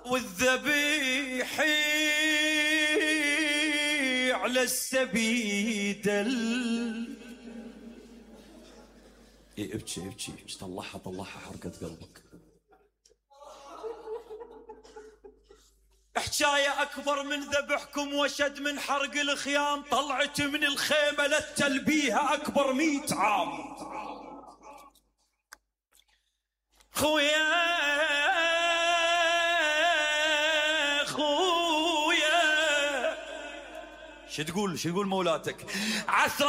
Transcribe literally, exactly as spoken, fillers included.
والذبيح على السبيد ال... إيه ابكي ابكي ابكي طلعها طلعها حرقة قلبك. حكاية أكبر من ذبحكم وشد من حرق الخيام، طلعت من الخيمة للتلبيها أكبر ميت عام. خويا خويا شو تقول شو تقول مولاتك؟ عثرة